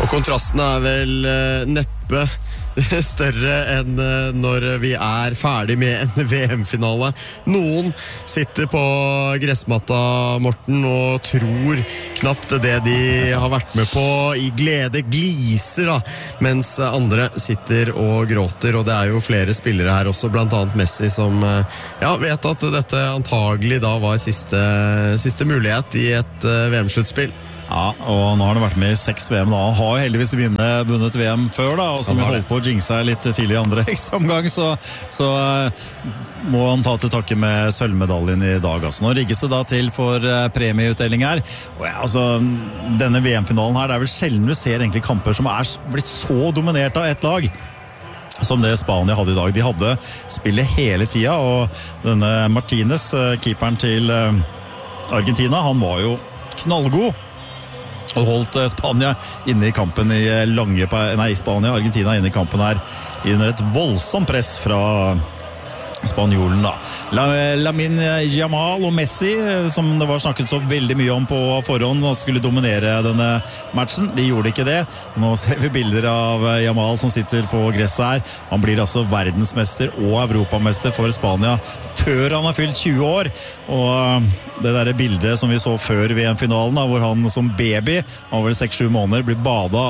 Og kontrasten vel neppe større enn når vi ferdig med en VM-finale. Noen sitter på gressmatta, Morten, og tror knapt det de har vært med på I glede, gliser da, mens andre sitter og gråter, og det jo flere spillere her også, blant annet Messi, som vet at dette antagelig da var siste mulighet I et VM-sluttspill. Ja, og nå har han vært med I 6 VM da. Han har heldigvis vunnet VM før da, og som vi holdt på å jinxe litt tidlig I andre ekstra omgang, så må han ta til takke med sølvmedaljen I dag. Altså. Nå rigges det da til for premieutdeling her. Og altså, denne VM-finalen her, det vel sjelden du ser egentlig kamper som blitt så dominert av ett lag som det Spania hadde I dag. De hadde spillet hele tiden, og denne Martinez, keeperen til Argentina, han var jo knallgod og holdt Spania inne I kampen Spania, Argentina inne I kampen her under et voldsomt press fra spanjolen da. Lamine Yamal og Messi, som det var snakket så veldig mye om på forhånd at skulle dominere denne matchen, de gjorde ikke det. Nå ser vi bilder av Yamal som sitter på gresset her. Han blir altså verdensmester og europamester for Spania før han har fylt 20 år. Og det der bildet som vi så før VM-finalen, hvor han som baby, han var 6-7 måneder, blir badet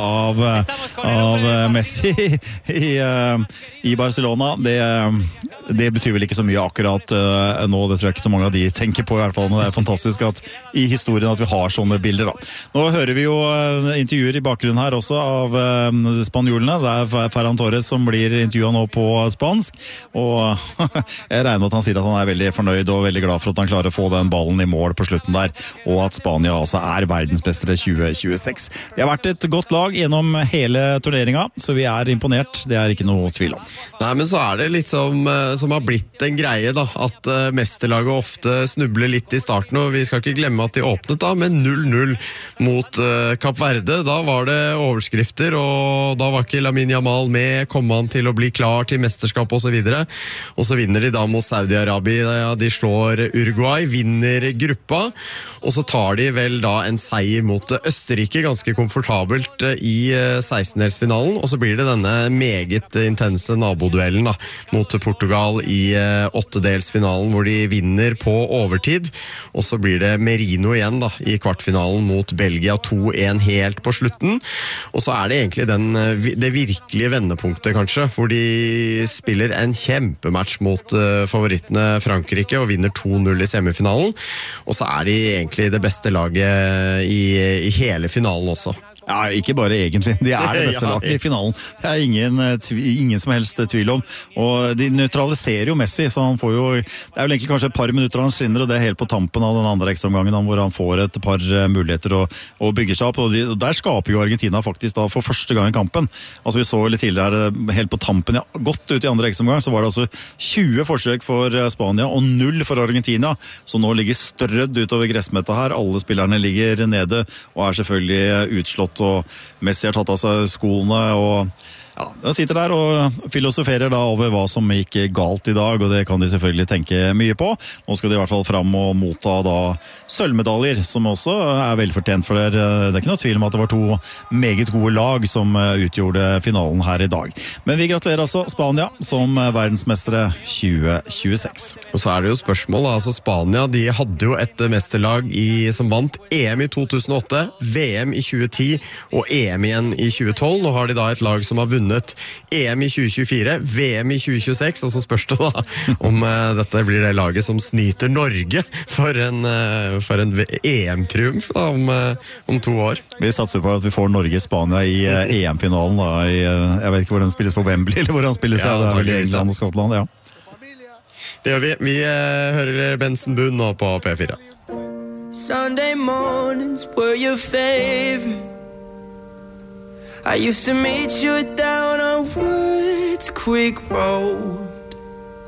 av Messi I Barcelona. Det betyr vel ikke så mye akkurat nå, det tror jeg ikke så mange av de tenker på I hvert fall, men det fantastisk at I historien at vi har sånne bilder da. Nå hører vi jo intervjuer I bakgrunnen her også av spanjolene. Det Ferran Torres som blir intervjuet nå på spansk, og jeg regner med at han sier at han veldig fornøyd og veldig glad for at han klarer å få den ballen I mål på slutten der, og at Spania altså verdensmestere 2026. Det har vært et godt lag gjennom hele turneringen, så vi imponert, det ikke noe tvil om. Nei, men så det litt som har blitt en greie da, at mesterlaget ofte snubler litt I starten, og vi skal ikke glemme at de åpnet da med 0-0 mot Kap Verde. Da var det overskrifter, og da var ikke Lamine Yamal med, kom han til å bli klar til mesterskap og så videre. Og så vinner de da mot Saudi-Arabia, de slår Uruguay, vinner gruppa, og så tar de vel da en seier mot Østerrike, ganske komfortabelt I 16-delsfinalen, og så blir det denne meget intense naboduellen da, mot Portugal I 8-delsfinalen, hvor de vinner på overtid, og så blir det Merino igjen da, I kvartfinalen mot Belgia 2-1 helt på slutten, og så det egentlig det virkelige vendepunktet kanskje, hvor de spiller en kjempematch mot favorittene Frankrike og vinner 2-0 I semifinalen, og så de egentlig det beste laget I hele finalen også. Ja, ikke bare egentlig. De det beste laget I finalen. Det ingen som helst tvil om. Og de neutraliserer jo Messi, så han får jo... Det jo egentlig kanskje et par minutter han skinner, og det helt på tampen av den andre ekstraomgangen, hvor han får et par muligheter å bygge seg opp. Og der skaper jo Argentina faktisk da for første gang I kampen. Altså vi så litt tidligere, helt på tampen, godt ut I andre ekstraomgang, så var det altså 20 forsøk for Spania og 0 for Argentina, så nå ligger strødd utover gressmetta her. Alle spillerne ligger nede, og selvfølgelig utslått, og Messi har tatt av seg skoene, og han sitter der og filosoferer da over hva som gikk galt I dag, og det kan de selvfølgelig tenke mye på. Nå skal de I hvert fall fram og motta da sølvmedaljer, som også velfortjent, for det ikke noe tvil om at det var 2 meget gode lag som utgjorde finalen her I dag. Men vi gratulerer altså Spania som verdensmestere 2026. Og så det jo spørsmål, altså Spania, de hadde jo et mesterlag som vant EM I 2008, VM I 2010 og EM igjen I 2012. Nå har de da et lag som har vunnet EM I 2024, VM I 2026, og så spørs det da om dette blir det laget som snyter Norge for en EM-triumf da, om 2 år. Vi satser på at vi får Norge-Spania I EM-finalen da, jeg vet ikke hvor den spilles på Wembley, eller hvor den spilles det vel I England og Skottland, ja. Det gjør vi. Vi hører Benson Boone nå på P4. Sunday mornings were your favorite. I used to meet you down on Woods Creek Road.